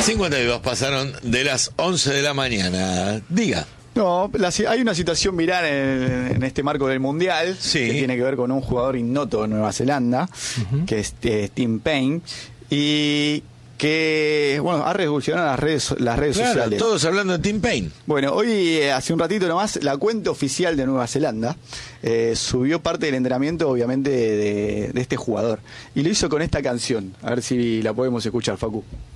52 pasaron de las 11 de la mañana. Diga. No, hay una situación viral en este marco del Mundial, Sí. que tiene que ver con un jugador ignoto de Nueva Zelanda, que es Tim Payne, y que bueno, ha revolucionado las redes Claro, sociales. todos hablando de Tim Payne. Bueno, hoy, hace un ratito nomás, la cuenta oficial de Nueva Zelanda subió parte del entrenamiento, obviamente, de este jugador. Y lo hizo con esta canción. A ver si la podemos escuchar, Facu.